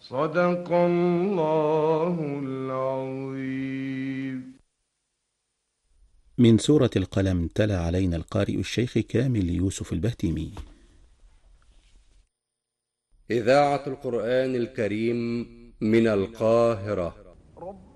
صدق الله العظيم. من سورة القلم تلا علينا القارئ الشيخ كامل يوسف البهتيمي. إذاعة القرآن الكريم من القاهرة.